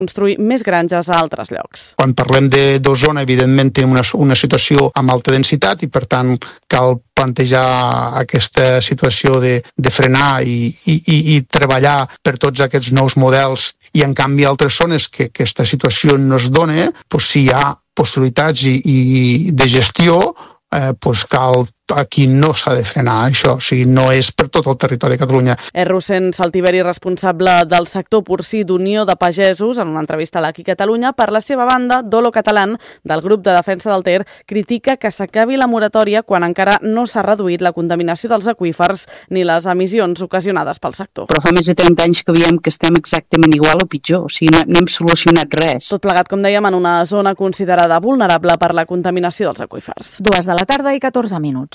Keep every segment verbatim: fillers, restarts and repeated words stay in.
construir més granges a altres llocs. Quan parlem d'Osona, evidentment tenim una, una situació amb alta densitat i per tant cal plantejar aquesta situació de, de frenar i, i, i treballar per tots aquests nous models i en canvi altres zones que aquesta situació no es dona, doncs si hi ha possibilitats i, i de gestió, eh, doncs cal aquí no s'ha de frenar això, o sigui, no és per tot el territori de Catalunya. És Rossend Saltiveri, responsable del sector porcí d'Unió de Pagesos, en una entrevista a l'Aqui Catalunya. Per la seva banda, Dolo Catalán, del grup de defensa del Ter, critica que s'acabi la moratòria quan encara no s'ha reduït la contaminació dels aqüífers ni les emissions ocasionades pel sector. Però fa més de trenta anys que veiem que estem exactament igual o pitjor, o sigui, no hem solucionat res. Tot plegat, com dèiem, en una zona considerada vulnerable per la contaminació dels aqüífers. Dues de la tarda i catorze minuts.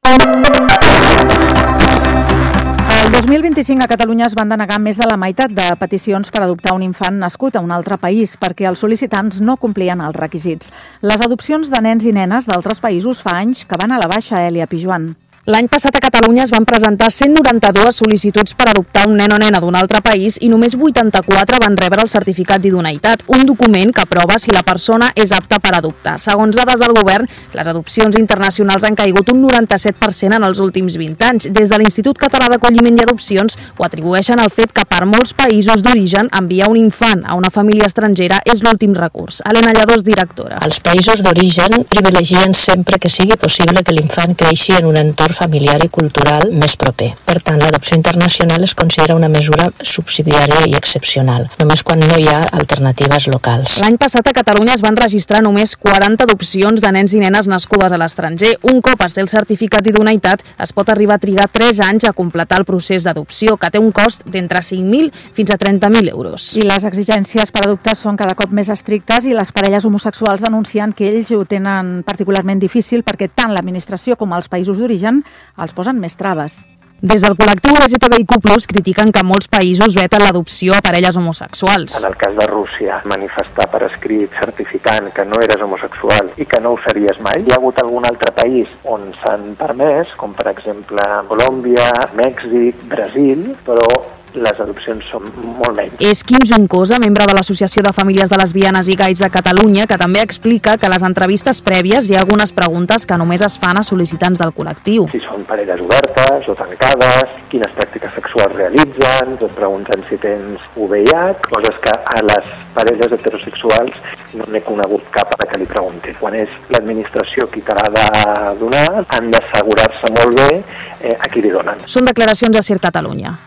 El dos mil vint-i-cinc a Catalunya es van denegar més de la meitat de peticions per adoptar un infant nascut a un altre país perquè els sol·licitants no complien els requisits. Les adopcions de nens i nenes d'altres països fa anys que van a la baixa, Èlia Pijuan. L'any passat a Catalunya es van presentar cent noranta-dues sol·licituds per adoptar un nen o nena d'un altre país i només vuitanta-quatre van rebre el certificat d'idoneïtat, un document que prova si la persona és apta per adoptar. Segons dades del govern, les adopcions internacionals han caigut un noranta-set per cent en els últims vint anys. Des de l'Institut Català d'Acolliment i Adopcions ho atribueixen al fet que per molts països d'origen enviar un infant a una família estrangera és l'últim recurs. Helena Lladós, directora. Els països d'origen privilegien sempre que sigui possible que l'infant creixi en un entorn familiar i cultural més proper. Per tant, l'adopció internacional es considera una mesura subsidiària i excepcional, només quan no hi ha alternatives locals. L'any passat a Catalunya es van registrar només quaranta adopcions de nens i nenes nascudes a l'estranger. Un cop es té el certificat d'idoneïtat, es pot arribar a trigar tres anys a completar el procés d'adopció, que té un cost d'entre cinc mil fins a trenta mil euros. I les exigències per adoptar són cada cop més estrictes i les parelles homosexuals denuncien que ells ho tenen particularment difícil perquè tant l'administració com els països d'origen els posen més traves. Des del col·lectiu L G T B I Q plus, critiquen que molts països veten l'adopció a parelles homosexuals. En el cas de Rússia, manifestar per escrit certificant que no eres homosexual i que no ho series mai. Hi ha hagut algun altre país on s'han permès, com per exemple Colòmbia, Mèxic, Brasil, però les adopcions són molt menys. És Quim Juncosa, membre de l'Associació de Famílies de Lesbianes i Gais de Catalunya, que també explica que a les entrevistes prèvies hi ha algunes preguntes que només es fan a sol·licitants del col·lectiu. Si són parelles obertes o tancades, quines pràctiques sexuals realitzen, et pregunten si tens U V I H, coses que a les parelles heterosexuals no n'he conegut cap que li pregunti. Quan és l'administració qui te l'ha de donar, han d'assegurar-se molt bé eh, a qui li donen. Són declaracions a Ser Catalunya.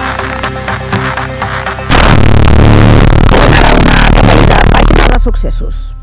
Successos.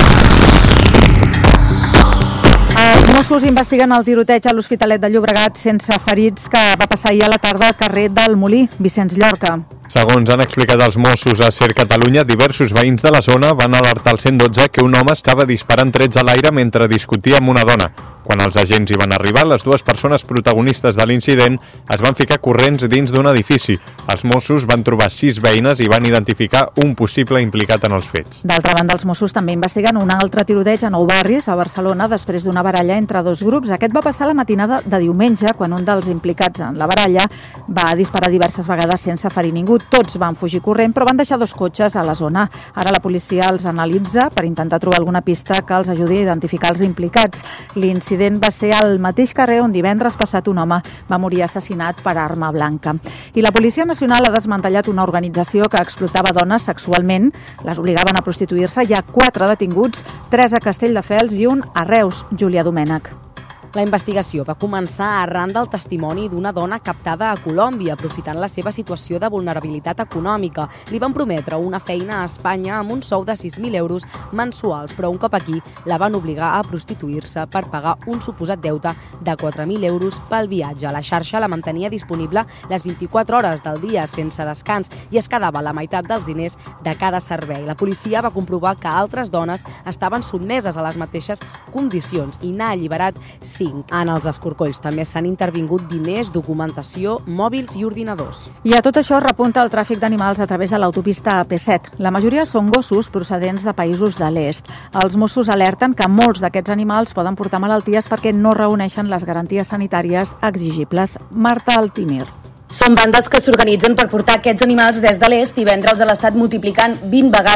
Els Mossos investiguen el tiroteig a l'Hospitalet de Llobregat sense ferits que va passar ahir a la tarda al carrer del Molí. Vicenç Llorca. Segons han explicat els Mossos a Ser Catalunya, diversos veïns de la zona van alertar al cent dotze que un home estava disparant trets a l'aire mentre discutia amb una dona. Quan els agents hi van arribar, les dues persones protagonistes de l'incident es van ficar corrents dins d'un edifici. Els Mossos van trobar sis veïnes i van identificar un possible implicat en els fets. D'altra banda, els Mossos també investiguen un altre tiroteig a Nou Barris, a Barcelona, després d'una baralla entre dos grups. Aquest va passar la matinada de diumenge, quan un dels implicats en la baralla va disparar diverses vegades sense ferir ningú. Tots van fugir corrent, però van deixar dos cotxes a la zona. Ara la policia els analitza per intentar trobar alguna pista que els ajudi a identificar els implicats. L'incident va ser al mateix carrer on divendres passat un home va morir assassinat per arma blanca. I la Policia Nacional ha desmantellat una organització que explotava dones sexualment. Les obligaven a prostituir-se. Hi ha quatre detinguts, tres a Castelldefels i un a Reus. Júlia Domènech. La investigació va començar arran del testimoni d'una dona captada a Colòmbia, aprofitant la seva situació de vulnerabilitat econòmica. Li van prometre una feina a Espanya amb un sou de sis mil euros mensuals, però un cop aquí la van obligar a prostituir-se per pagar un suposat deute de quatre mil euros pel viatge. La xarxa la mantenia disponible les vint-i-quatre hores del dia sense descans i es quedava la meitat dels diners de cada servei. La policia va comprovar que altres dones estaven sotmeses a les mateixes condicions i n'ha alliberat cinc. En els escorcolls també s'han intervingut diners, documentació, mòbils i ordinadors. I a tot això repunta el tràfic d'animals a través de l'autopista A P set. La majoria són gossos procedents de països de l'est. Els Mossos alerten que molts d'aquests animals poden portar malalties perquè no reuneixen les garanties sanitàries exigibles. Marta Altimir. Són bandes que s'organitzen per portar aquests animals des de l'est i vendre'ls a l'estat multiplicant vint vegades